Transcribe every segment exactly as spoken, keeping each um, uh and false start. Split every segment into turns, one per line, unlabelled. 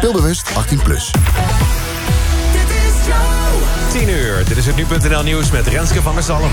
Speelbewust achttien plus.
tien uur, dit is het nu punt n l nieuws met Renske van der Zalm.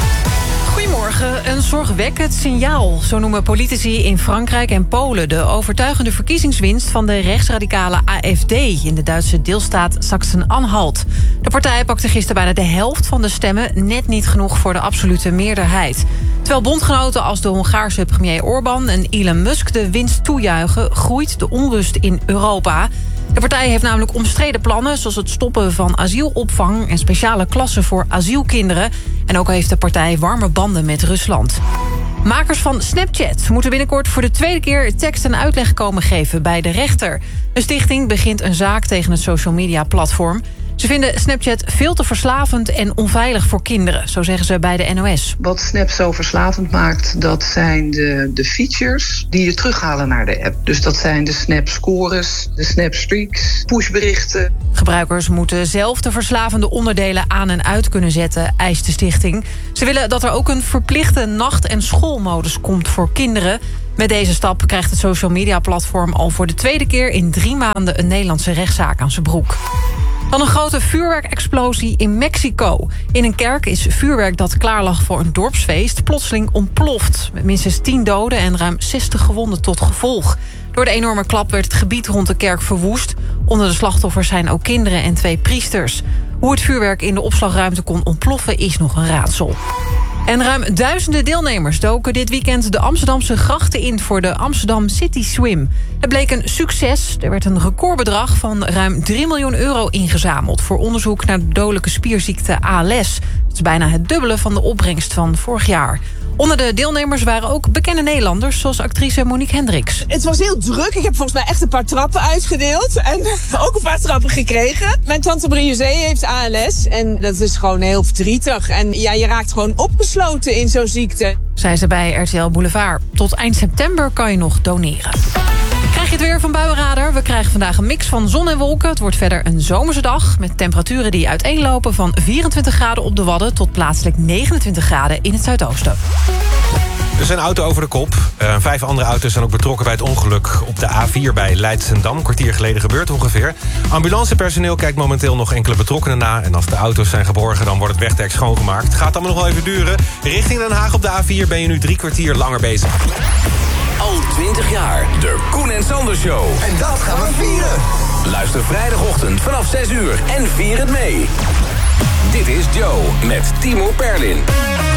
Goedemorgen, een zorgwekkend signaal. Zo noemen politici in Frankrijk en Polen de overtuigende verkiezingswinst van de rechtsradicale A F D in de Duitse deelstaat Sachsen-Anhalt. De partij pakte gisteren bijna de helft van de stemmen, net niet genoeg voor de absolute meerderheid. Terwijl bondgenoten als de Hongaarse premier Orbán en Elon Musk de winst toejuichen, groeit de onrust in Europa. De partij heeft namelijk omstreden plannen, zoals het stoppen van asielopvang en speciale klassen voor asielkinderen. En ook heeft de partij warme banden met Rusland. Makers van Snapchat moeten binnenkort voor de tweede keer tekst en uitleg komen geven bij de rechter. Een stichting begint een zaak tegen het social media platform. Ze vinden Snapchat veel te verslavend en onveilig voor kinderen, zo zeggen ze bij de N O S.
Wat Snap zo verslavend maakt, dat zijn de, de features die je terughalen naar de app. Dus dat zijn de Snap scores, de Snap streaks, pushberichten.
Gebruikers moeten zelf de verslavende onderdelen aan en uit kunnen zetten, eist de stichting. Ze willen dat er ook een verplichte nacht- en schoolmodus komt voor kinderen. Met deze stap krijgt het social media platform al voor de tweede keer in drie maanden een Nederlandse rechtszaak aan zijn broek. Dan een grote vuurwerkexplosie in Mexico. In een kerk is vuurwerk dat klaar lag voor een dorpsfeest plotseling ontploft. Met minstens tien doden en ruim zestig gewonden tot gevolg. Door de enorme klap werd het gebied rond de kerk verwoest. Onder de slachtoffers zijn ook kinderen en twee priesters. Hoe het vuurwerk in de opslagruimte kon ontploffen is nog een raadsel. En ruim duizenden deelnemers doken dit weekend de Amsterdamse grachten in voor de Amsterdam City Swim. Het bleek een succes. Er werd een recordbedrag van ruim drie miljoen euro ingezameld voor onderzoek naar de dodelijke spierziekte A L S. Dat is bijna het dubbele van de opbrengst van vorig jaar. Onder de deelnemers waren ook bekende Nederlanders, zoals actrice Monique Hendricks.
Het was heel druk. Ik heb volgens mij echt een paar trappen uitgedeeld. En ook een paar trappen gekregen. Mijn tante Brigitte heeft A L S. En dat is gewoon heel verdrietig. En ja, je raakt gewoon opgesloten in zo'n ziekte.
Zei ze bij R T L Boulevard. Tot eind september kan je nog doneren. Krijg je het weer van Buienradar? We krijgen vandaag een mix van zon en wolken. Het wordt verder een zomerse dag met temperaturen die uiteenlopen van vierentwintig graden op de Wadden tot plaatselijk negenentwintig graden in het zuidoosten.
Er is een auto over de kop. Uh, vijf andere auto's zijn ook betrokken bij het ongeluk op de A vier bij Leidschendam. Een kwartier geleden gebeurt ongeveer. Ambulancepersoneel kijkt momenteel nog enkele betrokkenen na. En als de auto's zijn geborgen, dan wordt het wegdek schoongemaakt. Het gaat allemaal nog wel even duren. Richting Den Haag op de A vier ben je nu drie kwartier langer bezig.
Al twintig jaar de Koen en Sander Show.
En dat gaan we vieren.
Luister vrijdagochtend vanaf zes uur en vier het mee. Dit is Joe met Timo Perlin.